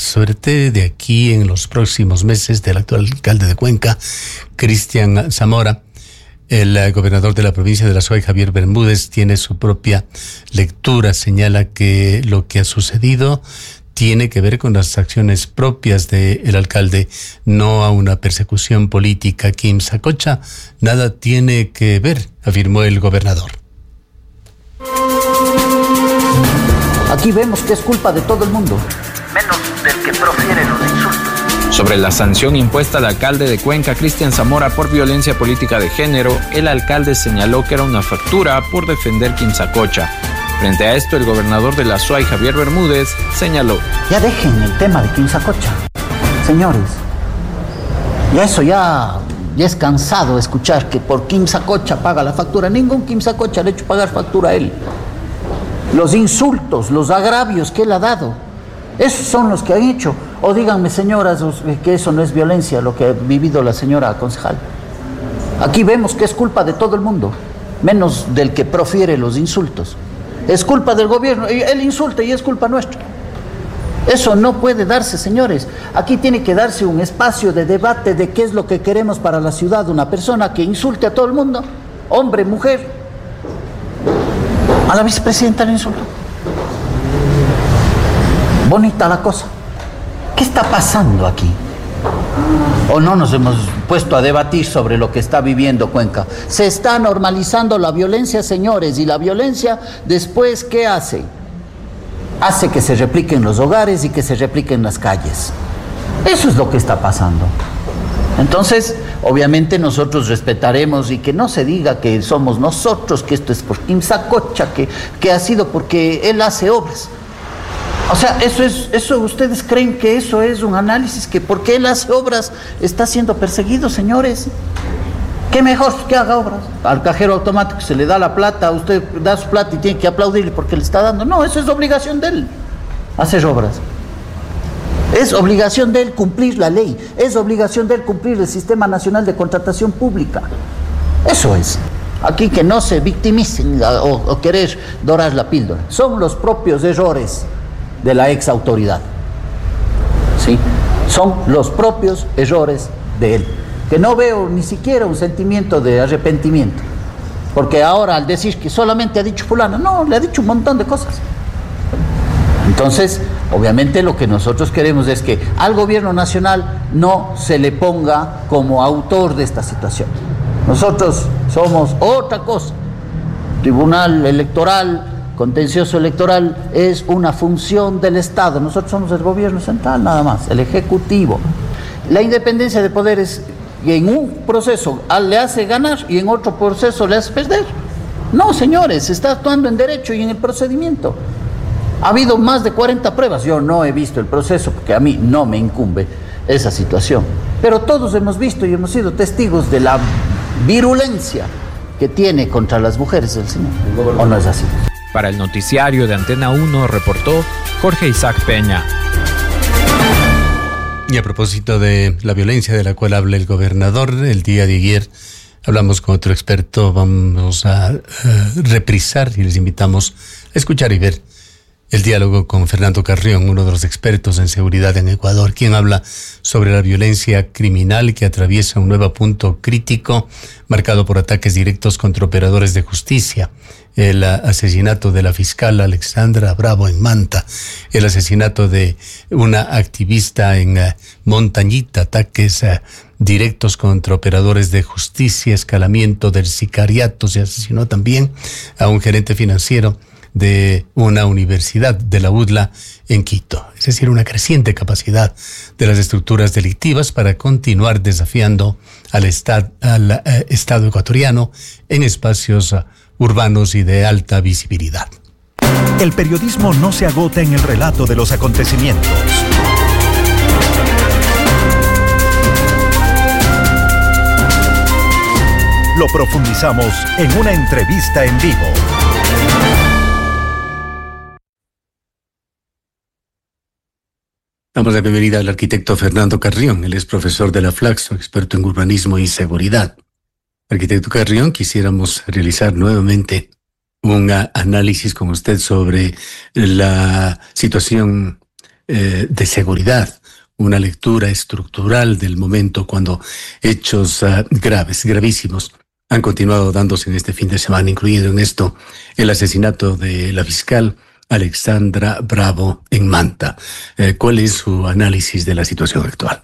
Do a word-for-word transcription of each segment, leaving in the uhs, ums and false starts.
suerte de aquí en los próximos meses del actual alcalde de Cuenca, Cristian Zamora. El uh, gobernador de la provincia de La Suay, Javier Bermúdez, tiene su propia lectura. Señala que lo que ha sucedido tiene que ver con las acciones propias del alcalde, no a una persecución política. Quimsacocha nada tiene que ver, afirmó el gobernador. Aquí vemos que es culpa de todo el mundo, menos del que profiere los insultos. Sobre la sanción impuesta al alcalde de Cuenca, Cristian Zamora, por violencia política de género, el alcalde señaló que era una factura por defender Quimsacocha. Frente a esto, el gobernador de La Suay, Javier Bermúdez, señaló: Ya dejen el tema de Quimsacocha, señores. Ya eso ya, ya es cansado escuchar que por Quimsacocha paga la factura. Ningún Quimsacocha le ha hecho pagar factura a él. Los insultos, los agravios que él ha dado, esos son los que han hecho. O díganme, señoras, que eso no es violencia, lo que ha vivido la señora concejal. Aquí vemos que es culpa de todo el mundo, menos del que profiere los insultos. Es culpa del gobierno, él insulta y es culpa nuestra. Eso no puede darse, señores. Aquí tiene que darse un espacio de debate de qué es lo que queremos para la ciudad. Una persona que insulte a todo el mundo, hombre, mujer. A la vicepresidenta le insultó. Bonita la cosa. ¿Qué está pasando aquí? ¿O no nos hemos puesto a debatir sobre lo que está viviendo Cuenca? Se está normalizando la violencia, señores, y la violencia después, ¿qué hace? Hace que se replique en los hogares y que se replique en las calles. Eso es lo que está pasando. Entonces, obviamente nosotros respetaremos y que no se diga que somos nosotros, que esto es por Quimsacocha, que, que ha sido porque él hace obras. O sea, eso es, eso ustedes creen que eso es un análisis, que porque él hace obras está siendo perseguido, señores. ¿Qué mejor que haga obras? Al cajero automático se le da la plata, usted da su plata y tiene que aplaudirle porque le está dando. No, eso es obligación de él, hacer obras. Es obligación de él cumplir la ley, es obligación de él cumplir el Sistema Nacional de Contratación Pública. Eso es. Aquí que no se victimicen o, o querer dorar la píldora. Son los propios errores de la ex autoridad. ¿Sí? Son los propios errores de él. Que no veo ni siquiera un sentimiento de arrepentimiento. Porque ahora al decir que solamente ha dicho fulano, no, le ha dicho un montón de cosas. Entonces, obviamente lo que nosotros queremos es que al gobierno nacional no se le ponga como autor de esta situación. Nosotros somos otra cosa. Tribunal Electoral, Contencioso Electoral es una función del Estado. Nosotros somos el gobierno central nada más, el ejecutivo. La independencia de poderes en un proceso le hace ganar y en otro proceso le hace perder. No, señores, se está actuando en derecho y en el procedimiento. Ha habido más de cuarenta pruebas. Yo no he visto el proceso porque a mí no me incumbe esa situación. Pero todos hemos visto y hemos sido testigos de la virulencia que tiene contra las mujeres el señor. ¿O no es así? Para el noticiario de Antena uno reportó Jorge Isaac Peña. Y a propósito de la violencia de la cual habla el gobernador, el día de ayer hablamos con otro experto. Vamos a uh, reprisar y les invitamos a escuchar y ver el diálogo con Fernando Carrión, uno de los expertos en seguridad en Ecuador, quien habla sobre la violencia criminal que atraviesa un nuevo punto crítico marcado por ataques directos contra operadores de justicia. El asesinato de la fiscal Alexandra Bravo en Manta, el asesinato de una activista en uh, Montañita, ataques uh, directos contra operadores de justicia, escalamiento del sicariato. Se asesinó también a un gerente financiero de una universidad de la U D L A en Quito. Es decir, una creciente capacidad de las estructuras delictivas para continuar desafiando al, estad, al eh, Estado ecuatoriano en espacios uh, urbanos y de alta visibilidad. El periodismo no se agota en el relato de los acontecimientos. Lo profundizamos en una entrevista en vivo. Damos la bienvenida al arquitecto Fernando Carrión. Él es profesor de la Flaxo, experto en urbanismo y seguridad. Arquitecto Carrión, quisiéramos realizar nuevamente un análisis con usted sobre la situación eh, de seguridad, una lectura estructural del momento cuando hechos uh, graves, gravísimos, han continuado dándose en este fin de semana, incluyendo en esto el asesinato de la fiscal Alexandra Bravo en Manta. Eh, ¿Cuál es su análisis de la situación actual?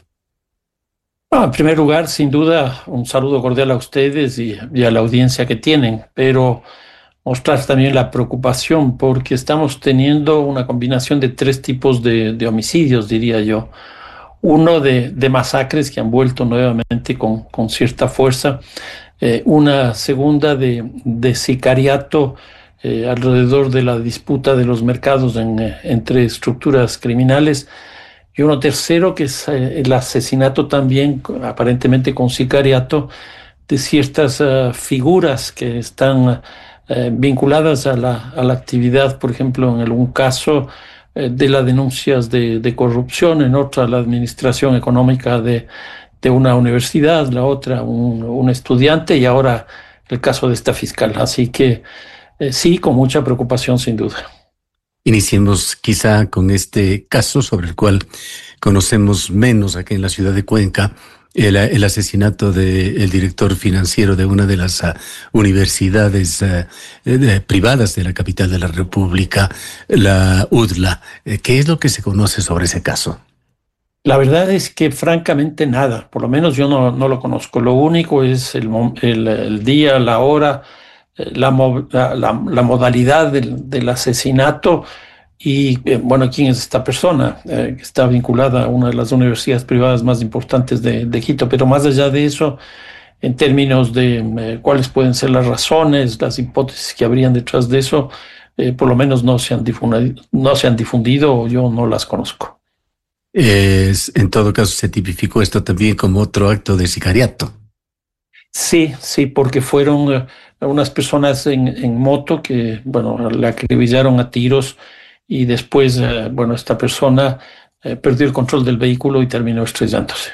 Ah, en primer lugar, sin duda, un saludo cordial a ustedes y, y a la audiencia que tienen, pero mostrar también la preocupación porque estamos teniendo una combinación de tres tipos de, de homicidios, diría yo. Uno de, de masacres que han vuelto nuevamente con, con cierta fuerza, eh, una segunda de, de sicariato eh, alrededor de la disputa de los mercados en, eh, entre estructuras criminales, y uno tercero que es eh, el asesinato también, aparentemente con sicariato, de ciertas uh, figuras que están uh, vinculadas a la, a la actividad, por ejemplo, en algún caso uh, de las denuncias de, de corrupción, en otra la administración económica de, de una universidad, la otra un, un estudiante, y ahora el caso de esta fiscal. Así que uh, sí, con mucha preocupación, sin duda. Iniciemos quizá con este caso sobre el cual conocemos menos aquí en la ciudad de Cuenca, el, el asesinato del director financiero de una de las uh, universidades uh, de, privadas de la capital de la República, la U D L A. ¿Qué es lo que se conoce sobre ese caso? La verdad es que francamente nada, por lo menos yo no, no lo conozco. Lo único es el, el, el día, la hora, La, la, la modalidad del, del asesinato y, eh, bueno, quién es esta persona eh, que está vinculada a una de las universidades privadas más importantes de, de Quito. Pero más allá de eso, en términos de eh, cuáles pueden ser las razones, las hipótesis que habrían detrás de eso, eh, por lo menos no se han difundido, no se han difundido o yo no las conozco. Es, en todo caso, se tipificó esto también como otro acto de sicariato. Sí, sí, porque fueron uh, unas personas en, en moto que, bueno, le acribillaron a tiros y después, uh, bueno, esta persona uh, perdió el control del vehículo y terminó estrellándose.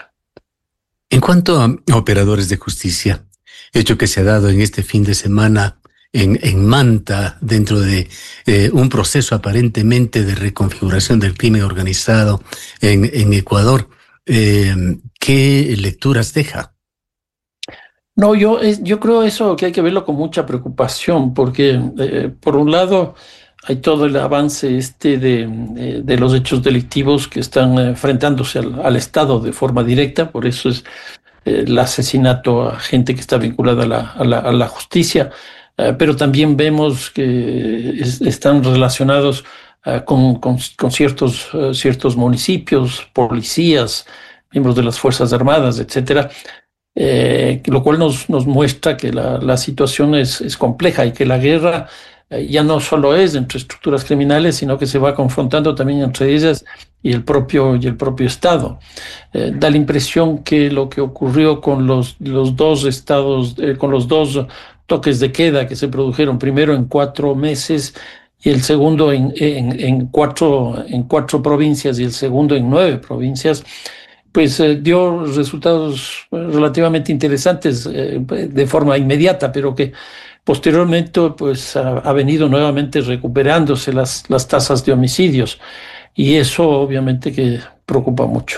En cuanto a operadores de justicia, hecho que se ha dado en este fin de semana en, en Manta, dentro de eh, un proceso aparentemente de reconfiguración del crimen organizado en, en Ecuador, eh, ¿qué lecturas deja? No, yo, yo creo eso que hay que verlo con mucha preocupación, porque eh, por un lado hay todo el avance este de, de, de los hechos delictivos que están enfrentándose al, al Estado de forma directa, por eso es eh, el asesinato a gente que está vinculada a la, a la, a la justicia, eh, pero también vemos que es, están relacionados uh, con, con, con ciertos, uh, ciertos municipios, policías, miembros de las Fuerzas Armadas, etcétera. Eh, lo cual nos, nos muestra que la, la situación es, es compleja y que la guerra eh, ya no solo es entre estructuras criminales, sino que se va confrontando también entre ellas y el propio, y el propio Estado. Eh, da la impresión que lo que ocurrió con los, los dos estados, eh, con los dos toques de queda que se produjeron, primero en cuatro meses y el segundo en, en, en, cuatro, en cuatro provincias y el segundo en nueve provincias, pues eh, dio resultados relativamente interesantes eh, de forma inmediata, pero que posteriormente pues ha, ha venido nuevamente recuperándose las, las tasas de homicidios, y eso obviamente que preocupa mucho.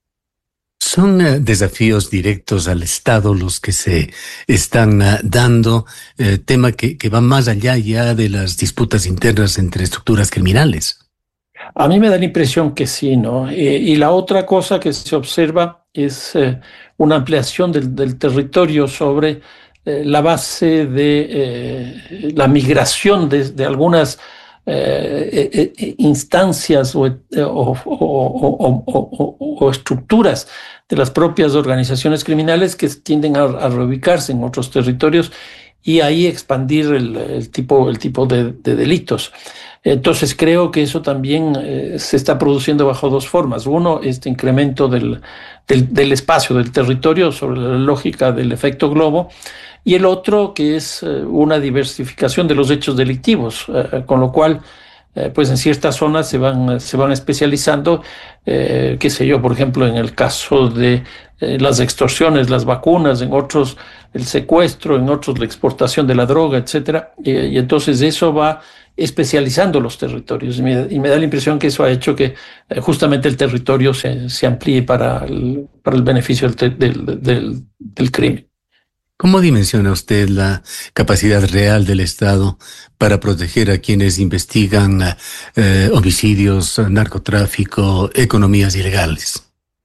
Son uh, desafíos directos al Estado los que se están uh, dando, uh, tema que, que va más allá ya de las disputas internas entre estructuras criminales. A mí me da la impresión que sí, ¿no? Eh, y la otra cosa que se observa es eh, una ampliación del, del territorio sobre eh, la base de eh, la migración de, de algunas eh, eh, eh, instancias o, eh, o, o, o, o, o, o estructuras de las propias organizaciones criminales que tienden a, a reubicarse en otros territorios y ahí expandir el, el tipo, el tipo de, de delitos. Entonces creo que eso también eh, se está produciendo bajo dos formas. Uno, este incremento del, del, del espacio, del territorio, sobre la lógica del efecto globo, y el otro que es eh, una diversificación de los hechos delictivos, eh, con lo cual eh, pues en ciertas zonas se van, se van especializando, eh, qué sé yo, por ejemplo, en el caso de eh, las extorsiones, las vacunas, en otros el secuestro, en otros la exportación de la droga, etcétera. Y, y entonces eso va especializando los territorios. Y me, y me da la impresión que eso ha hecho que eh, justamente el territorio se, se amplíe para el, para el beneficio del, del, del, del crimen. ¿Cómo dimensiona usted la capacidad real del Estado para proteger a quienes investigan eh, homicidios, narcotráfico, economías ilegales?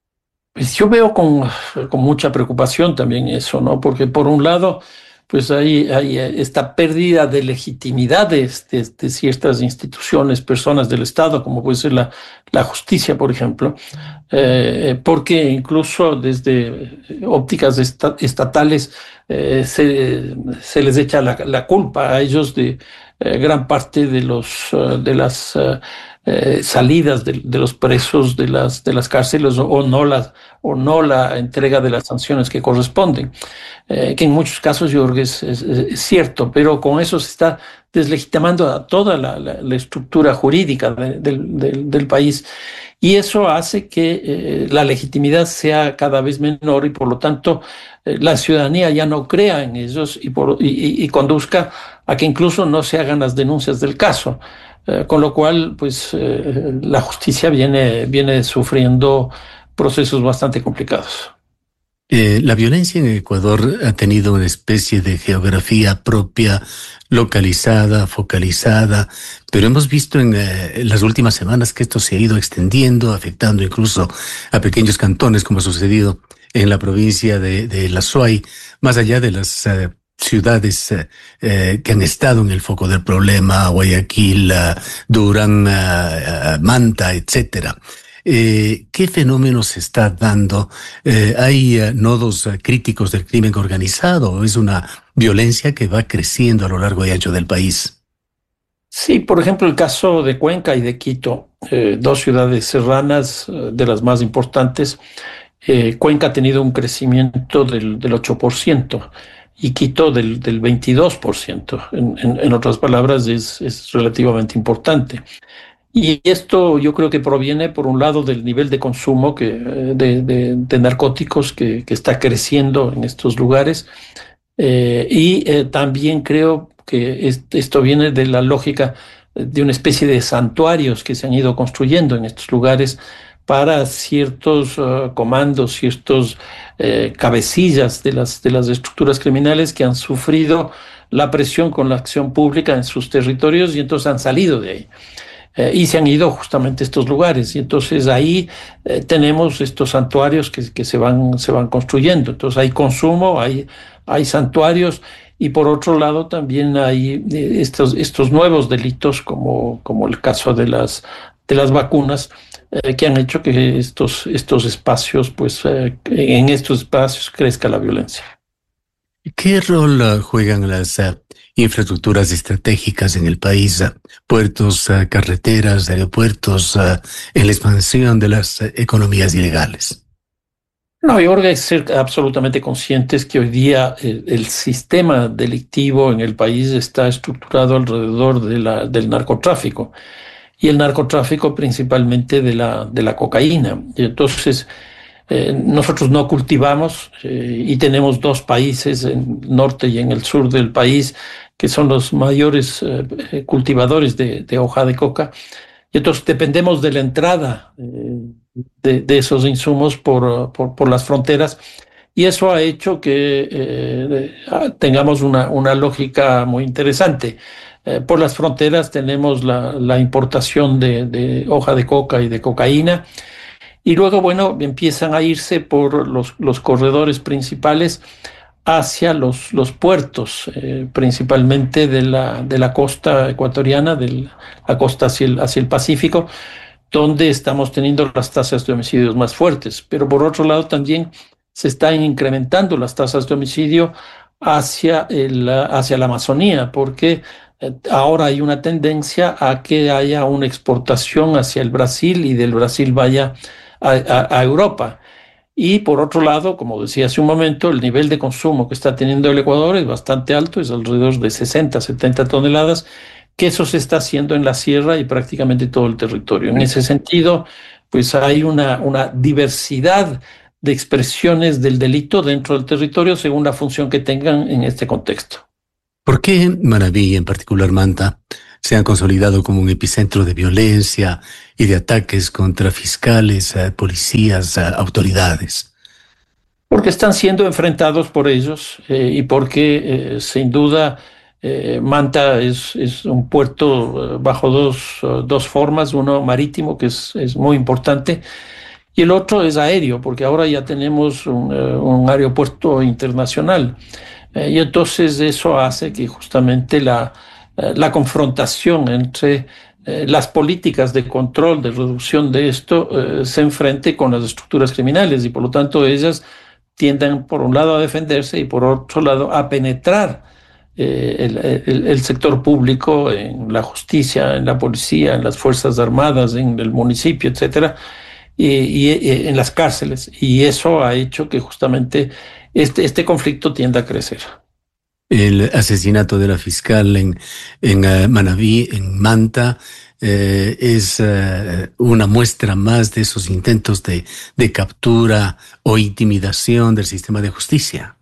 Pues yo veo con, con mucha preocupación también eso, ¿no? Porque por un lado, pues hay, hay esta pérdida de legitimidad de, de, de ciertas instituciones, personas del Estado, como puede ser la, la justicia, por ejemplo, eh, porque incluso desde ópticas esta, estatales eh, se, se les echa la, la culpa a ellos de eh, gran parte de, los, de las eh, eh, salidas de, de los presos de las, de las cárceles o no, la, o no la entrega de las sanciones que corresponden. Eh, que en muchos casos yo creo que es, es, es cierto, pero con eso se está deslegitimando a toda la, la, la estructura jurídica de, de, de, del país, y eso hace que eh, la legitimidad sea cada vez menor y por lo tanto eh, la ciudadanía ya no crea en ellos y, por, y, y conduzca a que incluso no se hagan las denuncias del caso, eh, con lo cual pues eh, la justicia viene, viene sufriendo procesos bastante complicados. Eh, la violencia en Ecuador ha tenido una especie de geografía propia, localizada, focalizada, pero hemos visto en, eh, en las últimas semanas que esto se ha ido extendiendo, afectando incluso a pequeños cantones, como ha sucedido en la provincia de, de La Suay, más allá de las eh, ciudades eh, eh, que han estado en el foco del problema, Guayaquil, uh, Durán, uh, uh, Manta, etcétera. Eh, ¿Qué fenómenos se está dando? Eh, ¿Hay uh, nodos uh, críticos del crimen organizado o es una violencia que va creciendo a lo largo y ancho del país? Sí, por ejemplo, el caso de Cuenca y de Quito, eh, dos ciudades serranas eh, de las más importantes. Eh, Cuenca ha tenido un crecimiento del, del ocho por ciento y Quito del, del veintidós por ciento. En, en, en otras palabras, es, es relativamente importante. Y esto yo creo que proviene, por un lado, del nivel de consumo que, de, de, de narcóticos que, que está creciendo en estos lugares. Eh, y eh, también creo que es, esto viene de la lógica de una especie de santuarios que se han ido construyendo en estos lugares para ciertos uh, comandos, ciertos eh, cabecillas de las, de las estructuras criminales que han sufrido la presión con la acción pública en sus territorios y entonces han salido de ahí. Eh, y se han ido justamente a estos lugares. Y entonces ahí eh, tenemos estos santuarios que, que se, van, se van construyendo. Entonces hay consumo, hay, hay santuarios, y por otro lado también hay eh, estos, estos nuevos delitos como, como el caso de las, de las vacunas, eh, que han hecho que estos, estos espacios, pues eh, en estos espacios crezca la violencia. ¿Qué rol uh, juegan las uh, infraestructuras estratégicas en el país? Uh, puertos, uh, carreteras, aeropuertos, uh, en la expansión de las uh, economías ilegales. No, yo creo que hay que ser absolutamente conscientes que hoy día el, el sistema delictivo en el país está estructurado alrededor de la, del narcotráfico, y el narcotráfico principalmente de la, de la cocaína. Y entonces eh, nosotros no cultivamos eh, y tenemos dos países, en el norte y en el sur del país, que son los mayores eh, cultivadores de, de hoja de coca. Y entonces dependemos de la entrada eh, de, de esos insumos por, por, por las fronteras, y eso ha hecho que eh, tengamos una, una lógica muy interesante. Eh, por las fronteras tenemos la, la importación de, de hoja de coca y de cocaína, y luego, bueno, empiezan a irse por los, los corredores principales hacia los, los puertos, eh, principalmente de la, de la costa ecuatoriana, de la costa hacia el, hacia el Pacífico, donde estamos teniendo las tasas de homicidios más fuertes. Pero por otro lado también se están incrementando las tasas de homicidio hacia, el, hacia la Amazonía, porque ahora hay una tendencia a que haya una exportación hacia el Brasil y del Brasil vaya a, a, a Europa. Y por otro lado, como decía hace un momento, el nivel de consumo que está teniendo el Ecuador es bastante alto, es alrededor de sesenta, setenta toneladas, que eso se está haciendo en la sierra y prácticamente todo el territorio. En ese sentido, pues hay una, una diversidad de expresiones del delito dentro del territorio según la función que tengan en este contexto. ¿Por qué Manabí, en particular Manta, se han consolidado como un epicentro de violencia y de ataques contra fiscales, eh, policías, eh, autoridades? Porque están siendo enfrentados por ellos eh, y porque eh, sin duda eh, Manta es, es un puerto eh, bajo dos, uh, dos formas, uno marítimo que es, es muy importante y el otro es aéreo, porque ahora ya tenemos un, uh, un aeropuerto internacional. Eh, y entonces eso hace que justamente la, eh, la confrontación entre eh, las políticas de control, de reducción de esto, eh, se enfrente con las estructuras criminales y por lo tanto ellas tienden por un lado a defenderse y por otro lado a penetrar eh, el, el, el sector público en la justicia, en la policía, en las fuerzas armadas, en el municipio, etcétera, y, y, y en las cárceles. Y eso ha hecho que justamente este, este conflicto tienda a crecer. El asesinato de la fiscal en, en uh, Manabí, en Manta, eh, es uh, una muestra más de esos intentos de, de captura o intimidación del sistema de justicia.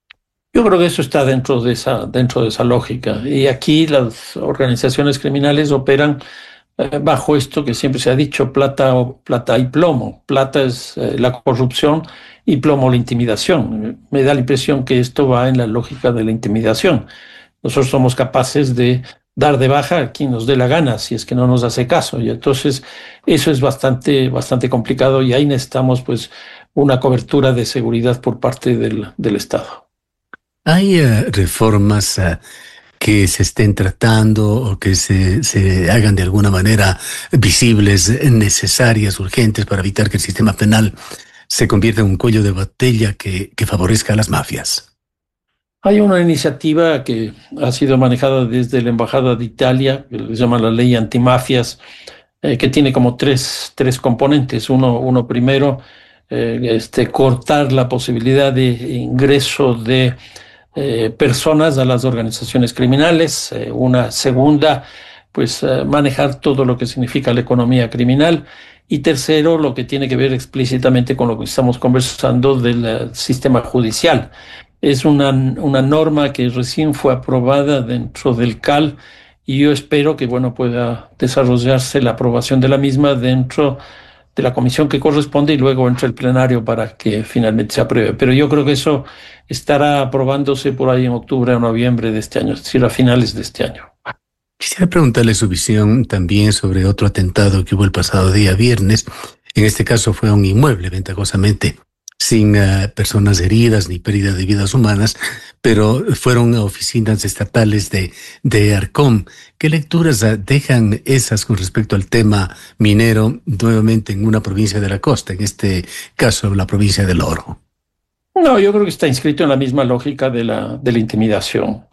Yo creo que eso está dentro de esa, dentro de esa lógica. Y aquí las organizaciones criminales operan eh, bajo esto que siempre se ha dicho, plata, o, plata y plomo. Plata es eh, la corrupción y plomo la intimidación. Me da la impresión que esto va en la lógica de la intimidación. Nosotros somos capaces de dar de baja a quien nos dé la gana, si es que no nos hace caso. Y entonces eso es bastante, bastante complicado y ahí necesitamos pues una cobertura de seguridad por parte del, del Estado. ¿Hay uh, reformas uh, que se estén tratando o que se, se hagan de alguna manera visibles, necesarias, urgentes para evitar que el sistema penal se convierta en un cuello de botella que, que favorezca a las mafias? Hay una iniciativa que ha sido manejada desde la Embajada de Italia, que se llama la Ley Antimafias, eh, que tiene como tres, tres componentes. Uno, uno primero, eh, este, cortar la posibilidad de ingreso de eh, personas a las organizaciones criminales. Eh, una segunda, pues eh, manejar todo lo que significa la economía criminal. Y tercero, lo que tiene que ver explícitamente con lo que estamos conversando del uh, sistema judicial. Es una, una norma que recién fue aprobada dentro del C A L y yo espero que bueno, pueda desarrollarse la aprobación de la misma dentro de la comisión que corresponde y luego entre el plenario para que finalmente se apruebe. Pero yo creo que eso estará aprobándose por ahí en octubre o noviembre de este año, es decir, a finales de este año. Quisiera preguntarle su visión también sobre otro atentado que hubo el pasado día viernes. En este caso fue a un inmueble, ventajosamente, sin uh, personas heridas ni pérdida de vidas humanas, pero fueron oficinas estatales de, de Arcom. ¿Qué lecturas uh, dejan esas con respecto al tema minero nuevamente en una provincia de la costa, en este caso la provincia del Oro? No, yo creo que está inscrito en la misma lógica de la, de la intimidación.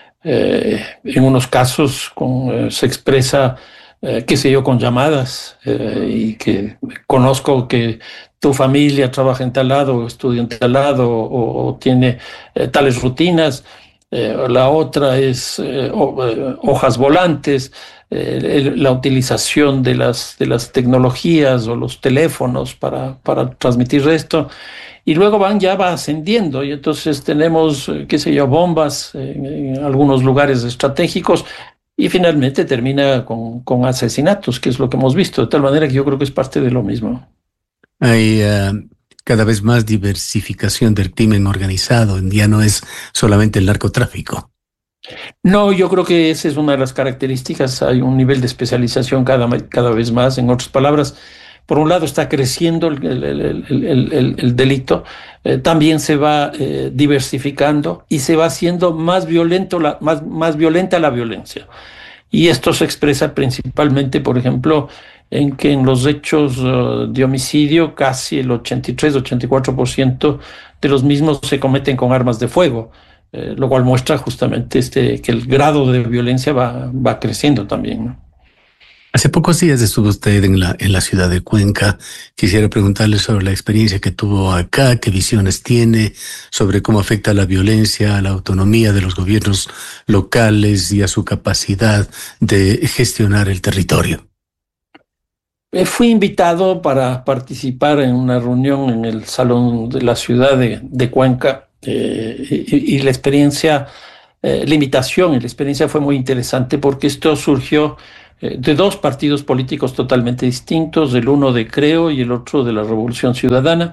Eh, en unos casos con, eh, se expresa, eh, qué sé yo, con llamadas eh, y que conozco que tu familia trabaja en tal lado, o estudia en tal lado, o, o tiene eh, tales rutinas. Eh, la otra es eh, o, eh, hojas volantes, eh, el, la utilización de las, de las tecnologías o los teléfonos para, para transmitir esto. Y luego van, ya va ascendiendo y entonces tenemos, qué sé yo, bombas en, en algunos lugares estratégicos y finalmente termina con, con asesinatos, que es lo que hemos visto, de tal manera que yo creo que es parte de lo mismo. Hay uh, cada vez más diversificación del crimen organizado, ya no es solamente el narcotráfico. No, yo creo que esa es una de las características, hay un nivel de especialización cada, cada vez más, en otras palabras. Por un lado está creciendo el, el, el, el, el, el delito, eh, también se va eh, diversificando y se va haciendo más, violento la, más, más violenta la violencia. Y esto se expresa principalmente, por ejemplo, en que en los hechos uh, de homicidio casi el ochenta y tres, ochenta y cuatro por ciento de los mismos se cometen con armas de fuego, eh, lo cual muestra justamente este, que el grado de violencia va, va creciendo también, ¿no? Hace pocos días estuvo usted en la, en la ciudad de Cuenca. Quisiera preguntarle sobre la experiencia que tuvo acá, qué visiones tiene sobre cómo afecta la violencia a la autonomía de los gobiernos locales y a su capacidad de gestionar el territorio. Fui invitado para participar en una reunión en el Salón de la Ciudad de, de Cuenca eh, y, y la experiencia eh, limitación y la experiencia fue muy interesante porque esto surgió eh, de dos partidos políticos totalmente distintos, el uno de Creo y el otro de la Revolución Ciudadana.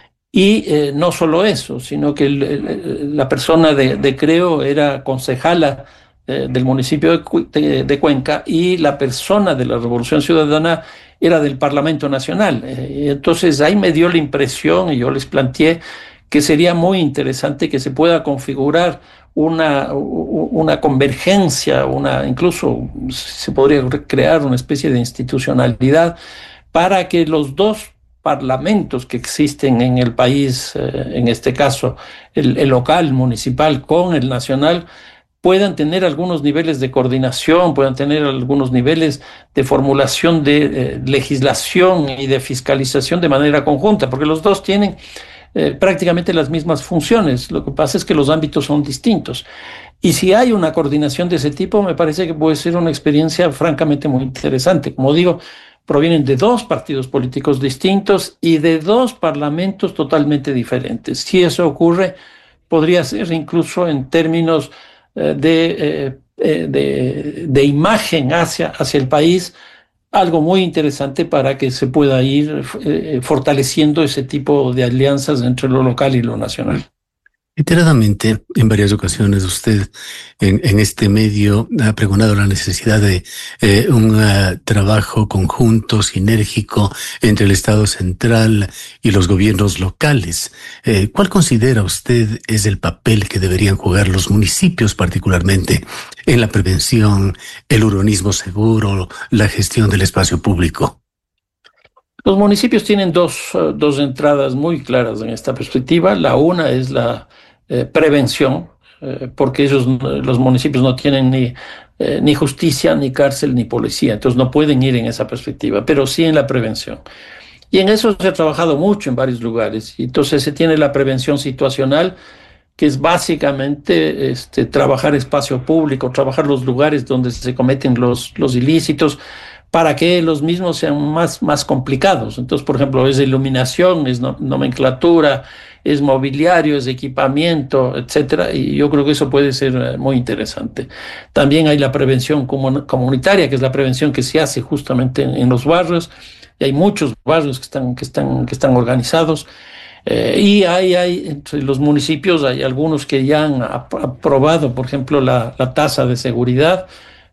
Y eh, no solo eso, sino que el, el, la persona de, de Creo era concejala eh, del municipio de, de, de Cuenca y la persona de la Revolución Ciudadana era del Parlamento Nacional. Eh, entonces ahí me dio la impresión y yo les planteé que sería muy interesante que se pueda configurar una, una convergencia, una, incluso se podría crear una especie de institucionalidad para que los dos parlamentos que existen en el país, eh, en este caso el, el local, municipal con el nacional, puedan tener algunos niveles de coordinación, puedan tener algunos niveles de formulación de eh, legislación y de fiscalización de manera conjunta, porque los dos tienen eh, prácticamente las mismas funciones. Lo que pasa es que los ámbitos son distintos. Y si hay una coordinación de ese tipo, me parece que puede ser una experiencia francamente muy interesante. Como digo, provienen de dos partidos políticos distintos y de dos parlamentos totalmente diferentes. Si eso ocurre, podría ser incluso en términos eh, de, eh, de, de imagen hacia, hacia el país, algo muy interesante para que se pueda ir eh, fortaleciendo ese tipo de alianzas entre lo local y lo nacional. Reiteradamente, en varias ocasiones, usted en, en este medio ha pregonado la necesidad de eh, un uh, trabajo conjunto, sinérgico entre el Estado central y los gobiernos locales. Eh, ¿Cuál considera usted es el papel que deberían jugar los municipios, particularmente en la prevención, el urbanismo seguro, la gestión del espacio público? Los municipios tienen dos, uh, dos entradas muy claras en esta perspectiva. La una es la eh, prevención, eh, porque ellos, los municipios no tienen ni, eh, ni justicia, ni cárcel, ni policía, entonces no pueden ir en esa perspectiva, pero sí en la prevención. Y en eso se ha trabajado mucho en varios lugares. Y entonces se tiene la prevención situacional, que es básicamente este, trabajar espacio público, trabajar los lugares donde se cometen los, los ilícitos, para que los mismos sean más, más complicados. Entonces, por ejemplo, es iluminación, es nomenclatura, es mobiliario, es equipamiento, etcétera, y yo creo que eso puede ser muy interesante. También hay la prevención comunitaria, que es la prevención que se hace justamente en, en los barrios, y hay muchos barrios que están, que están, que están organizados, eh, y hay, hay, entre los municipios, hay algunos que ya han aprobado, por ejemplo, la, la tasa de seguridad,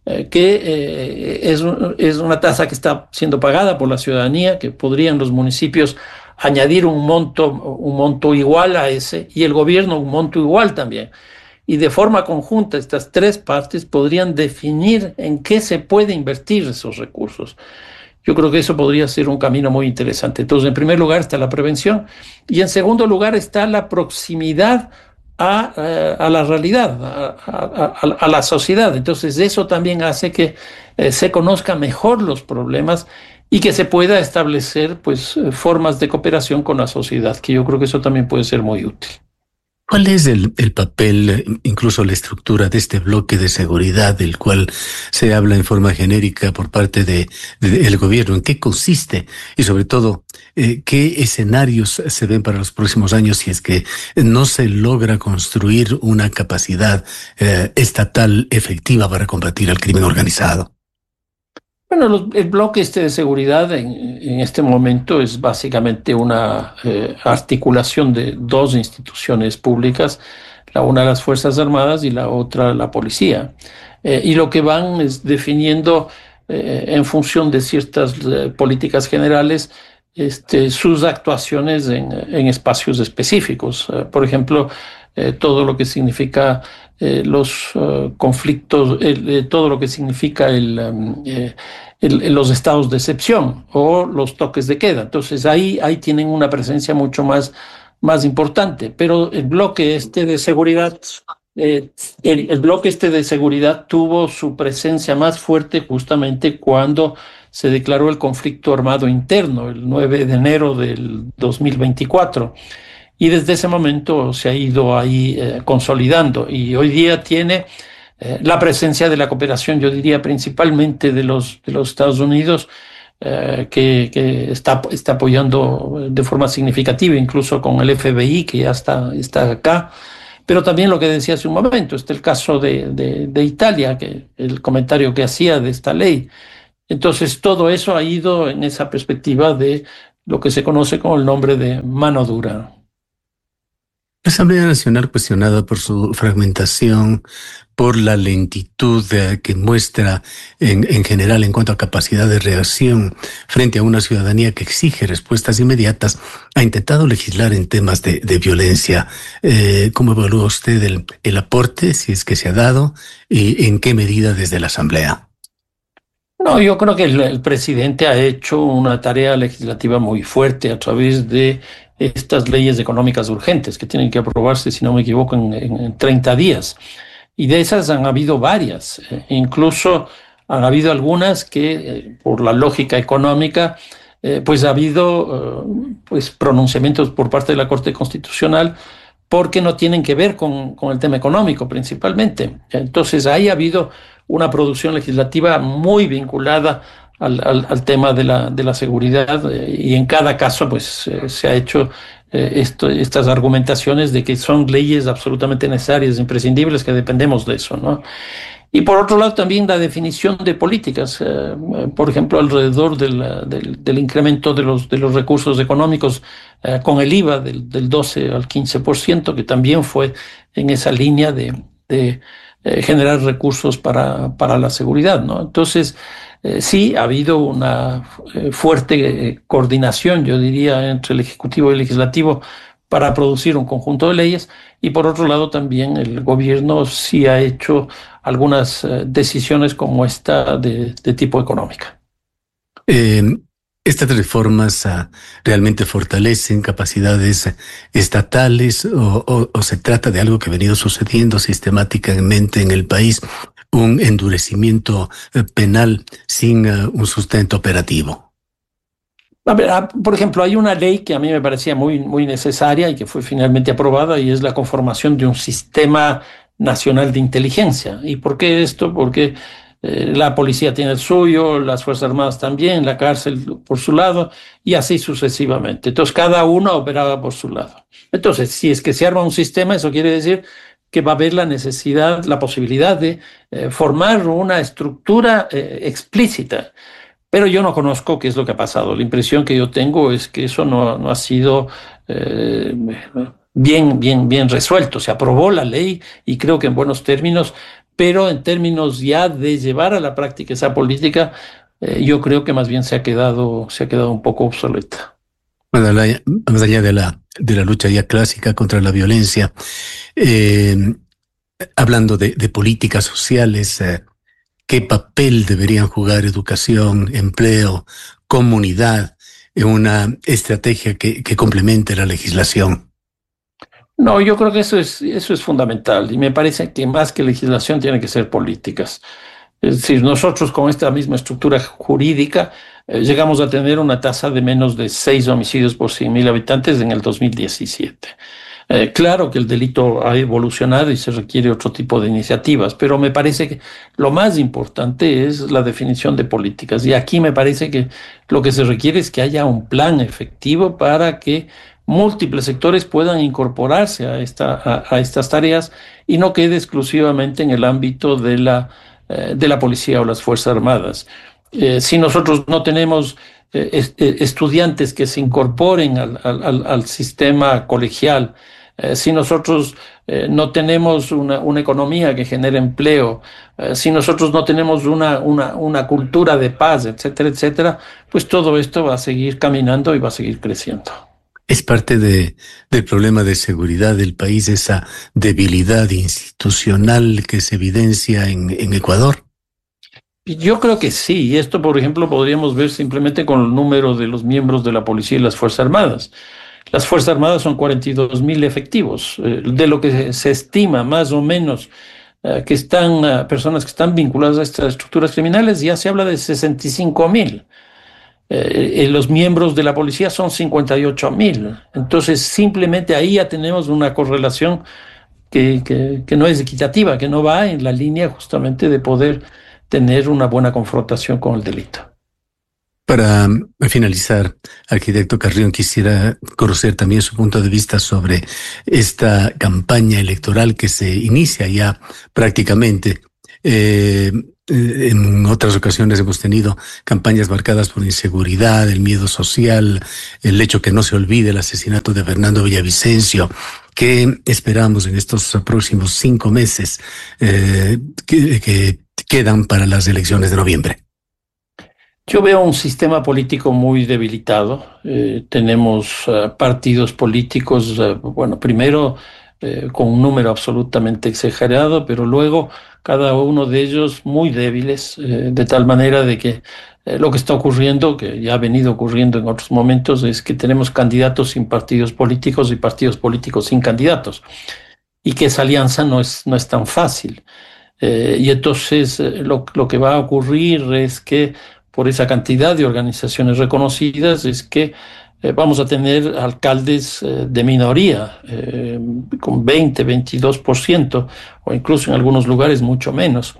que eh, es, es una tasa que está siendo pagada por la ciudadanía, que podrían los municipios añadir un monto, un monto igual a ese, y el gobierno un monto igual también. Y de forma conjunta, estas tres partes podrían definir en qué se puede invertir esos recursos. Yo creo que eso podría ser un camino muy interesante. Entonces, en primer lugar está la prevención, y en segundo lugar está la proximidad A, a la realidad, a, a, a la sociedad. Entonces eso también hace que eh, se conozcan mejor los problemas y que se pueda establecer pues formas de cooperación con la sociedad, que yo creo que eso también puede ser muy útil. ¿Cuál es el, el papel, incluso la estructura de este bloque de seguridad del cual se habla en forma genérica por parte de, de, del gobierno? ¿En qué consiste? Y sobre todo, eh, ¿qué escenarios se ven para los próximos años si es que no se logra construir una capacidad eh, estatal efectiva para combatir al crimen organizado? Bueno, los, el bloque este de seguridad en, en este momento es básicamente una eh, articulación de dos instituciones públicas, la una las Fuerzas Armadas y la otra la policía. Eh, y lo que van es definiendo eh, en función de ciertas eh, políticas generales este, sus actuaciones en, en espacios específicos. Eh, por ejemplo, eh, todo lo que significa Eh, los uh, conflictos, eh, todo lo que significa el, um, eh, el, los estados de excepción o los toques de queda. Entonces ahí, ahí tienen una presencia mucho más, más importante. Pero el bloque este de seguridad, eh, el, el bloque este de seguridad tuvo su presencia más fuerte justamente cuando se declaró el conflicto armado interno, el nueve de enero del dos mil veinticuatro. Y desde ese momento se ha ido ahí eh, consolidando y hoy día tiene eh, la presencia de la cooperación, yo diría principalmente de los, de los Estados Unidos, eh, que, que está, está apoyando de forma significativa, incluso con el F B I, que ya está, está acá, Pero también lo que decía hace un momento, está el caso de, de, de Italia, que el comentario que hacía de esta ley. Entonces, todo eso ha ido en esa perspectiva de lo que se conoce como el nombre de mano dura. La Asamblea Nacional, cuestionada por su fragmentación, por la lentitud eh, que muestra en, en general en cuanto a capacidad de reacción frente a una ciudadanía que exige respuestas inmediatas, ha intentado legislar en temas de, de violencia. Eh, ¿Cómo evalúa usted el, el aporte, si es que se ha dado, y en qué medida desde la Asamblea? No, yo creo que el, el presidente ha hecho una tarea legislativa muy fuerte a través de estas leyes económicas urgentes que tienen que aprobarse, si no me equivoco, en, en, en treinta días. Y de esas han habido varias. Eh, incluso han habido algunas que, eh, por la lógica económica, eh, pues ha habido eh, pues pronunciamientos por parte de la Corte Constitucional porque no tienen que ver con, con el tema económico principalmente. Entonces ahí ha habido una producción legislativa muy vinculada al, al, al tema de la, de la seguridad eh, y en cada caso pues eh, se ha hecho eh, esto, estas argumentaciones de que son leyes absolutamente necesarias, imprescindibles, que dependemos de eso, ¿no? Y por otro lado también la definición de políticas, eh, por ejemplo, alrededor del, del, del incremento de los, de los recursos económicos eh, con el I V A del, del doce al quince por ciento, que también fue en esa línea de, de eh, generar recursos para, para la seguridad, ¿no? Entonces, eh, sí, ha habido una eh, fuerte eh, coordinación, yo diría, entre el Ejecutivo y el Legislativo para producir un conjunto de leyes, y por otro lado también el gobierno sí ha hecho algunas eh, decisiones como esta de, de tipo económica. Eh, ¿Estas reformas uh, realmente fortalecen capacidades estatales o, o, o se trata de algo que ha venido sucediendo sistemáticamente en el país, un endurecimiento uh, penal sin uh, un sustento operativo? A ver, por ejemplo, hay una ley que a mí me parecía muy, muy necesaria y que fue finalmente aprobada, y es la conformación de un sistema nacional de inteligencia. ¿Y por qué esto? Porque eh, la policía tiene el suyo, las Fuerzas Armadas también, la cárcel por su lado, y así sucesivamente. Entonces, cada uno operaba por su lado. Entonces, si es que se arma un sistema, eso quiere decir que va a haber la necesidad, la posibilidad de eh, formar una estructura eh, explícita. Pero yo no conozco qué es lo que ha pasado. La impresión que yo tengo es que eso no, no ha sido eh, bien, bien, bien resuelto. Se aprobó la ley y creo que en buenos términos, pero en términos ya de llevar a la práctica esa política, eh, yo creo que más bien se ha quedado, se ha quedado un poco obsoleta. Bueno, la, más allá de la, de la lucha ya clásica contra la violencia, eh, hablando de, de políticas sociales, eh, ¿qué papel deberían jugar educación, empleo, comunidad en una estrategia que, que complemente la legislación? No, yo creo que eso es, eso es fundamental, y me parece que más que legislación tienen que ser políticas. Es decir, nosotros con esta misma estructura jurídica eh, llegamos a tener una tasa de menos de seis homicidios por cien mil habitantes en el dos mil diecisiete. Eh, claro que el delito ha evolucionado y se requiere otro tipo de iniciativas, pero me parece que lo más importante es la definición de políticas. Y aquí me parece que lo que se requiere es que haya un plan efectivo para que múltiples sectores puedan incorporarse a, esta, a, a estas tareas y no quede exclusivamente en el ámbito de la, eh, de la policía o las Fuerzas Armadas. Eh, si nosotros no tenemos eh, est- estudiantes que se incorporen al, al, al sistema colegial, Eh, si nosotros eh, no tenemos una, una economía que genere empleo, eh, si nosotros no tenemos una, una, una cultura de paz, etcétera, etcétera, pues todo esto va a seguir caminando y va a seguir creciendo. Es parte de, del problema de seguridad del país, esa debilidad institucional que se evidencia en, en Ecuador. Yo creo que sí, y esto, por ejemplo, podríamos ver simplemente con el número de los miembros de la policía y las Fuerzas Armadas. Las Fuerzas Armadas son cuarenta y dos mil efectivos, eh, de lo que se estima más o menos eh, que están uh, personas que están vinculadas a estas estructuras criminales, ya se habla de sesenta y cinco mil. Eh, eh, los miembros de la policía son cincuenta y ocho mil. Entonces, simplemente ahí ya tenemos una correlación que, que, que no es equitativa, que no va en la línea justamente de poder tener una buena confrontación con el delito. Para finalizar, arquitecto Carrión, quisiera conocer también su punto de vista sobre esta campaña electoral que se inicia ya prácticamente. Eh, en otras ocasiones hemos tenido campañas marcadas por inseguridad, el miedo social, el hecho que no se olvide el asesinato de Fernando Villavicencio. ¿Qué esperamos en estos próximos cinco meses eh, que, que quedan para las elecciones de noviembre? Yo veo un sistema político muy debilitado. Eh, tenemos uh, partidos políticos, uh, bueno, primero eh, con un número absolutamente exagerado, pero luego cada uno de ellos muy débiles, eh, de tal manera de que eh, lo que está ocurriendo, que ya ha venido ocurriendo en otros momentos, es que tenemos candidatos sin partidos políticos y partidos políticos sin candidatos, y que esa alianza no es, no es tan fácil. Eh, y entonces eh, lo, lo que va a ocurrir es que por esa cantidad de organizaciones reconocidas es que eh, vamos a tener alcaldes eh, de minoría, eh, con veinte, veintidós por ciento, o incluso en algunos lugares mucho menos.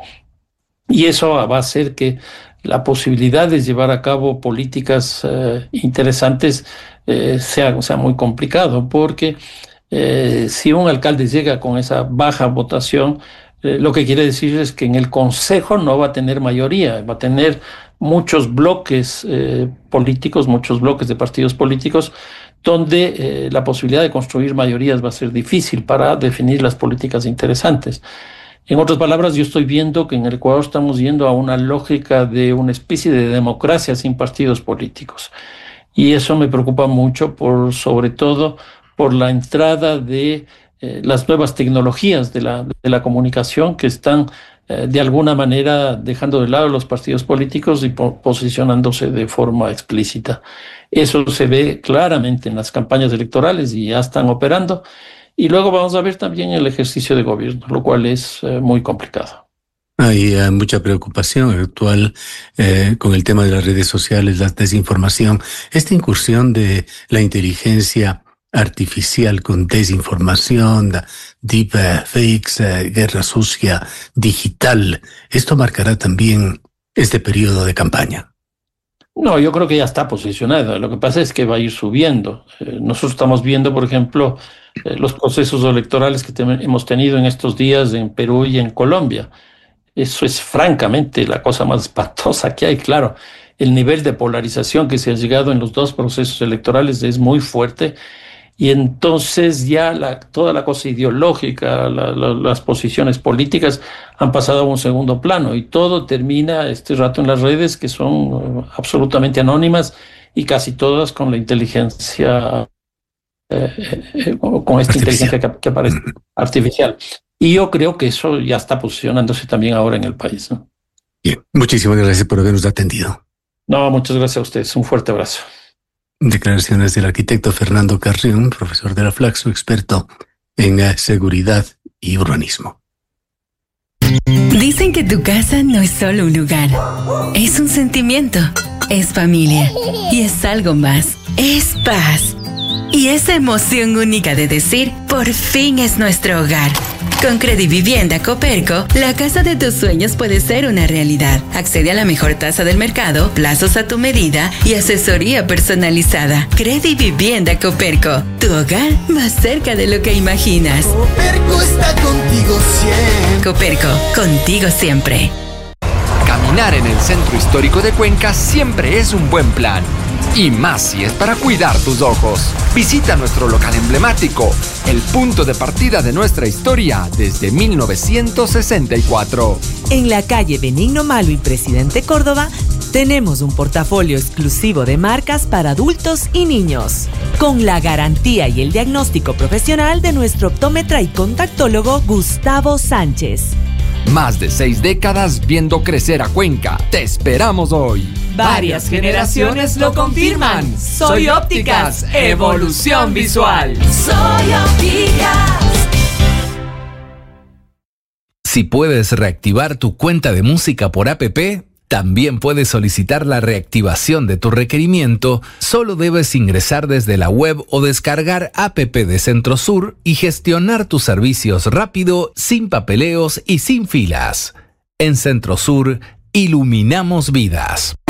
Y eso va a hacer que la posibilidad de llevar a cabo políticas eh, interesantes eh, sea, sea muy complicado, porque eh, si un alcalde llega con esa baja votación, eh, lo que quiere decir es que en el consejo no va a tener mayoría, va a tener muchos bloques eh, políticos, muchos bloques de partidos políticos, donde eh, la posibilidad de construir mayorías va a ser difícil para definir las políticas interesantes. En otras palabras, yo estoy viendo que en el Ecuador estamos yendo a una lógica de una especie de democracia sin partidos políticos. Y eso me preocupa mucho, por, sobre todo por la entrada de eh, las nuevas tecnologías de la, de la comunicación que están de alguna manera dejando de lado los partidos políticos y po- posicionándose de forma explícita. Eso se ve claramente en las campañas electorales y ya están operando. Y luego vamos a ver también el ejercicio de gobierno, lo cual es eh, muy complicado. Hay uh, mucha preocupación actual eh, con el tema de las redes sociales, la desinformación, esta incursión de la inteligencia artificial con desinformación, deep uh, fakes, uh, guerra sucia, digital. ¿Esto marcará también este periodo de campaña? No, yo creo que ya está posicionado. Lo que pasa es que va a ir subiendo. Eh, nosotros estamos viendo, por ejemplo, eh, los procesos electorales que te- hemos tenido en estos días en Perú y en Colombia. Eso es francamente la cosa más espantosa que hay. Claro, el nivel de polarización que se ha llegado en los dos procesos electorales es muy fuerte. Y entonces ya la, toda la cosa ideológica, la, la, las posiciones políticas han pasado a un segundo plano y todo termina este rato en las redes, que son uh, absolutamente anónimas y casi todas con la inteligencia, eh, eh, con esta Artificial. inteligencia que, que aparece artificial. Y yo creo que eso ya está posicionándose también ahora en el país, ¿no? Bien, muchísimas gracias por habernos atendido. No, muchas gracias a ustedes. Un fuerte abrazo. Declaraciones del arquitecto Fernando Carrión, profesor de la Flaxo, experto en uh, seguridad y urbanismo. Dicen que tu casa no es solo un lugar, es un sentimiento, es familia y es algo más, es paz. Y esa emoción única de decir, por fin es nuestro hogar. Con Credivivienda Coperco, la casa de tus sueños puede ser una realidad. Accede a la mejor tasa del mercado, plazos a tu medida y asesoría personalizada. Credivivienda Coperco, tu hogar más cerca de lo que imaginas. Coperco está contigo siempre. Coperco, contigo siempre. Caminar en el centro histórico de Cuenca siempre es un buen plan. Y más si es para cuidar tus ojos. Visita nuestro local emblemático, el punto de partida de nuestra historia desde mil novecientos sesenta y cuatro. En la calle Benigno Malo y Presidente Córdoba, tenemos un portafolio exclusivo de marcas para adultos y niños, con la garantía y el diagnóstico profesional de nuestro optómetra y contactólogo Gustavo Sánchez. Más de seis décadas viendo crecer a Cuenca. Te esperamos hoy. Varias generaciones lo confirman. Soy Ópticas, evolución visual. Soy Ópticas. Si puedes reactivar tu cuenta de música por app, también puedes solicitar la reactivación de tu requerimiento. Solo debes ingresar desde la web o descargar app de Centrosur y gestionar tus servicios rápido, sin papeleos y sin filas. En Centrosur, iluminamos vidas.